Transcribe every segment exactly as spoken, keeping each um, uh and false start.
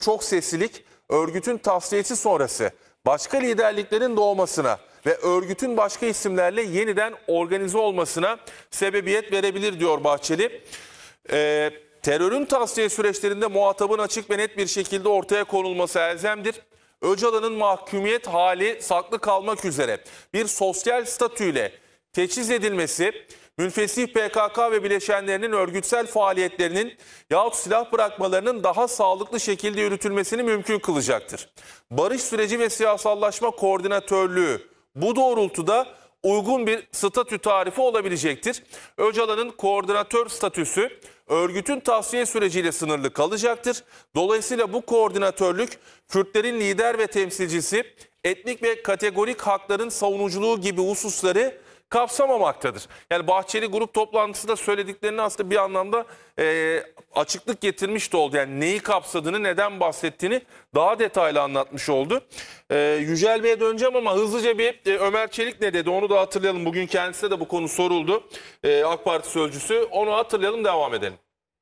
çok seslilik örgütün tasfiyesi sonrası başka liderliklerin doğmasına ve örgütün başka isimlerle yeniden organize olmasına sebebiyet verebilir diyor Bahçeli. Ee, terörün tasfiye süreçlerinde muhatabın açık ve net bir şekilde ortaya konulması elzemdir. Öcalan'ın mahkumiyet hali saklı kalmak üzere bir sosyal statüyle teçhiz edilmesi, münfesih P K K ve bileşenlerinin örgütsel faaliyetlerinin yahut silah bırakmalarının daha sağlıklı şekilde yürütülmesini mümkün kılacaktır. Barış süreci ve siyasallaşma koordinatörlüğü bu doğrultuda uygun bir statü tarifi olabilecektir. Öcalan'ın koordinatör statüsü örgütün tasfiye süreciyle sınırlı kalacaktır. Dolayısıyla bu koordinatörlük Kürtlerin lider ve temsilcisi, etnik ve kategorik hakların savunuculuğu gibi hususları kapsamamaktadır. Yani Bahçeli grup toplantısında söylediklerini aslında bir anlamda e, açıklık getirmiş de oldu. Yani neyi kapsadığını, neden bahsettiğini daha detaylı anlatmış oldu. E, Yücel Bey'e döneceğim ama hızlıca bir e, Ömer Çelik ne dedi onu da hatırlayalım. Bugün kendisine de bu konu soruldu. E, AK Parti sözcüsü. Onu hatırlayalım, devam edelim.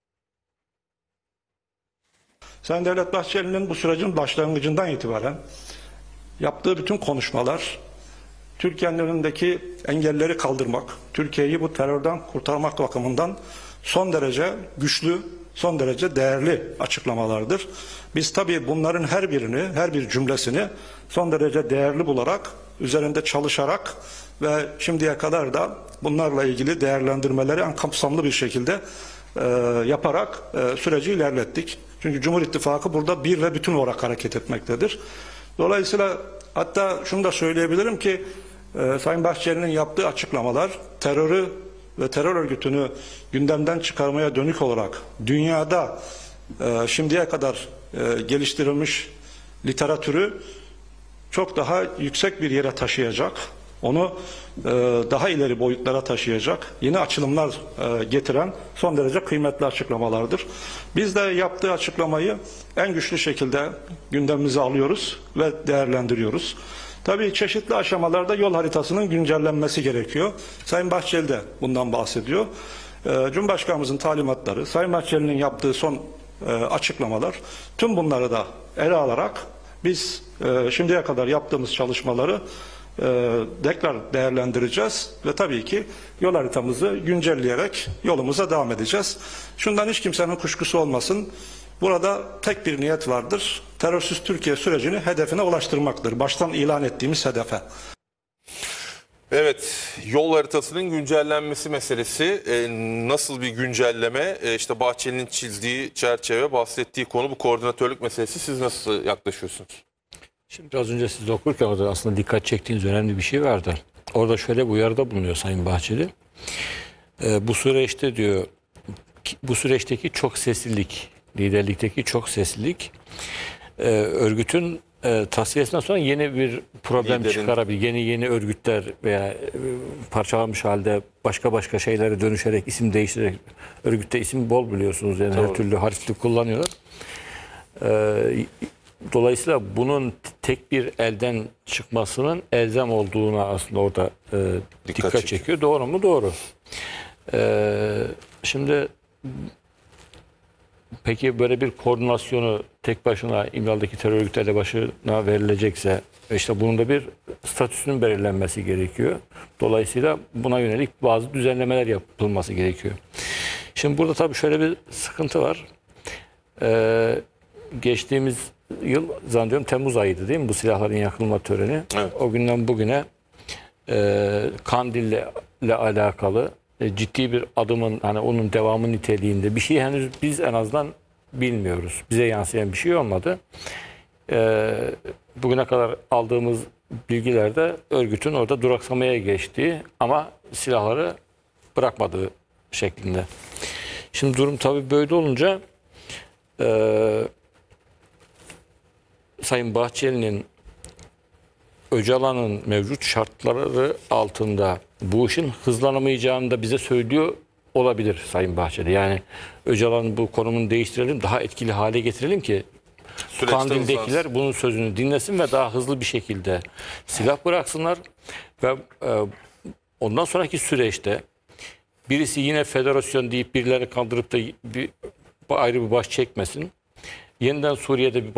Sayın Devlet Bahçeli'nin bu sürecin başlangıcından itibaren yaptığı bütün konuşmalar Türkiye'nin önündeki engelleri kaldırmak, Türkiye'yi bu terörden kurtarmak bakımından son derece güçlü, son derece değerli açıklamalardır. Biz tabii bunların her birini, her bir cümlesini son derece değerli bularak, üzerinde çalışarak ve şimdiye kadar da bunlarla ilgili değerlendirmeleri en kapsamlı bir şekilde e, yaparak e, süreci ilerlettik. Çünkü Cumhur İttifakı burada bir ve bütün olarak hareket etmektedir. Dolayısıyla hatta şunu da söyleyebilirim ki e, Sayın Bahçeli'nin yaptığı açıklamalar terörü ve terör örgütünü gündemden çıkarmaya dönük olarak dünyada e, şimdiye kadar e, geliştirilmiş literatürü çok daha yüksek bir yere taşıyacak. Onu e, daha ileri boyutlara taşıyacak, yeni açılımlar e, getiren son derece kıymetli açıklamalardır. Biz de yaptığı açıklamayı en güçlü şekilde gündemimize alıyoruz ve değerlendiriyoruz. Tabii çeşitli aşamalarda yol haritasının güncellenmesi gerekiyor. Sayın Bahçeli de bundan bahsediyor. E, Cumhurbaşkanımızın talimatları, Sayın Bahçeli'nin yaptığı son e, açıklamalar, tüm bunları da ele alarak biz e, şimdiye kadar yaptığımız çalışmaları Ee, tekrar değerlendireceğiz ve tabii ki yol haritamızı güncelleyerek yolumuza devam edeceğiz. Şundan hiç kimsenin kuşkusu olmasın. Burada tek bir niyet vardır. Terörsüz Türkiye sürecini hedefine ulaştırmaktır. Baştan ilan ettiğimiz hedefe. Evet, yol haritasının güncellenmesi meselesi, e, nasıl bir güncelleme, e, işte Bahçeli'nin çizdiği çerçeve, bahsettiği konu bu koordinatörlük meselesi, siz nasıl yaklaşıyorsunuz? Şimdi biraz önce siz de okurken orada aslında dikkat çektiğiniz önemli bir şey vardı. Orada şöyle bir uyarıda bulunuyor Sayın Bahçeli. Ee, bu süreçte diyor, bu süreçteki çok seslilik, liderlikteki çok seslilik, e, örgütün e, tasfiyesinden sonra yeni bir problem Liderin... çıkarabilir. Yeni yeni örgütler veya e, parçalanmış halde başka başka şeylere dönüşerek, isim değiştirerek, örgütte isim bol biliyorsunuz. Yani her türlü harflik kullanıyorlar. Ee, Dolayısıyla bunun tek bir elden çıkmasının elzem olduğuna aslında orada e, dikkat, dikkat çekiyor. çekiyor. Doğru mu? Doğru. Ee, şimdi peki böyle bir koordinasyonu tek başına İmralı'daki terör örgütlerle başına verilecekse işte bunun da bir statüsünün belirlenmesi gerekiyor. Dolayısıyla buna yönelik bazı düzenlemeler yapılması gerekiyor. Şimdi burada tabii şöyle bir sıkıntı var. Ee, geçtiğimiz yıl zannediyorum Temmuz ayıydı değil mi bu silahların yakılma töreni? Evet. O günden bugüne e, Kandil'le alakalı e, ciddi bir adımın, hani onun devamı niteliğinde bir şey henüz biz en azından bilmiyoruz. Bize yansıyan bir şey olmadı. E, bugüne kadar aldığımız bilgilerde örgütün orada duraksamaya geçtiği ama silahları bırakmadığı şeklinde. Şimdi durum tabii böyle olunca eee Sayın Bahçeli'nin Öcalan'ın mevcut şartları altında bu işin hızlanamayacağını da bize söylüyor olabilir Sayın Bahçeli. Yani Öcalan'ın bu konumunu değiştirelim, daha etkili hale getirelim ki süreçte Kandil'dekiler hızlansın, bunun sözünü dinlesin ve daha hızlı bir şekilde silah bıraksınlar ve e, ondan sonraki süreçte birisi yine federasyon deyip birileri kaldırıp da bir, ayrı bir baş çekmesin. yeniden Suriye'de bir